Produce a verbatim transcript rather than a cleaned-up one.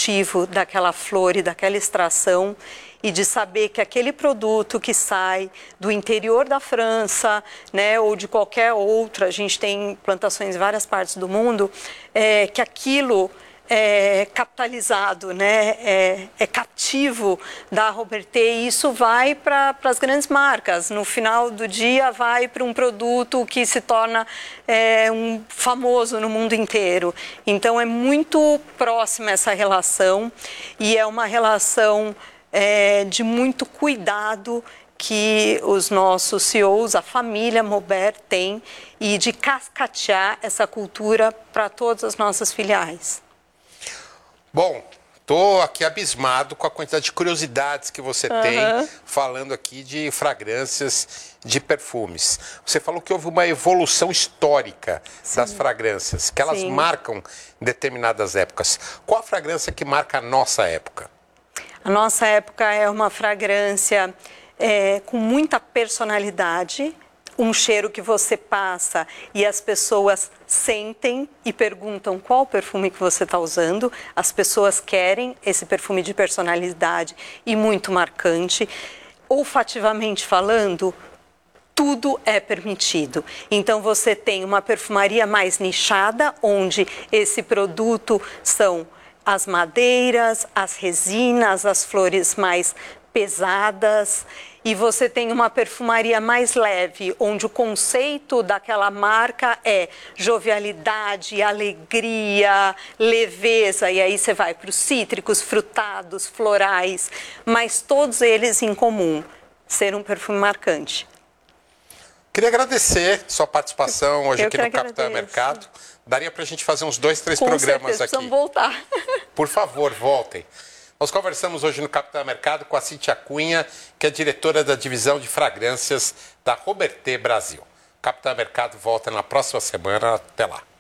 cultivo daquela flor e daquela extração, e de saber que aquele produto que sai do interior da França, né, ou de qualquer outra, a gente tem plantações em várias partes do mundo, é, que aquilo é capitalizado, né, é, é cativo da Robertet, e isso vai para as grandes marcas. No final do dia vai para um produto que se torna é, um famoso no mundo inteiro. Então é muito próxima essa relação, e é uma relação É, de muito cuidado que os nossos C E Os, a família Maubert tem, e de cascatear essa cultura para todas as nossas filiais. Bom, estou aqui abismado com a quantidade de curiosidades que você uhum. tem falando aqui de fragrâncias, de perfumes. Você falou que houve uma evolução histórica Sim. das fragrâncias, que elas Sim. marcam determinadas épocas. Qual a fragrância que marca a nossa época? A nossa época é uma fragrância é, com muita personalidade, um cheiro que você passa e as pessoas sentem e perguntam qual perfume que você está usando. As pessoas querem esse perfume de personalidade e muito marcante. Olfativamente falando, tudo é permitido. Então você tem uma perfumaria mais nichada, onde esse produto são as madeiras, as resinas, as flores mais pesadas, e você tem uma perfumaria mais leve, onde o conceito daquela marca é jovialidade, alegria, leveza, e aí você vai para os cítricos, frutados, florais, mas todos eles em comum, ser um perfume marcante. Queria agradecer sua participação hoje Eu aqui no Capitão Mercado. Daria para a gente fazer uns dois, três Com programas certeza, aqui. Precisamos voltar. Por favor, voltem. Nós conversamos hoje no Capitão Mercado com a Cíntia Cunha, que é diretora da divisão de fragrâncias da Robertet Brasil. Capitão Mercado volta na próxima semana. Até lá.